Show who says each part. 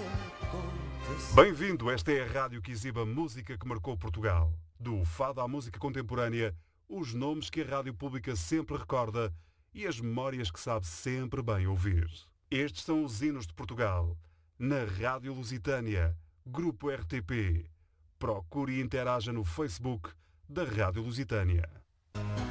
Speaker 1: Bem-vindo, esta é a rádio que exibe a música que marcou Portugal. Do fado à música contemporânea, os nomes que a rádio pública sempre recorda e as memórias que sabe sempre bem ouvir. Estes são os hinos de Portugal. Na Rádio Lusitânia, Grupo RTP. Procure e interaja no Facebook da Rádio Lusitânia.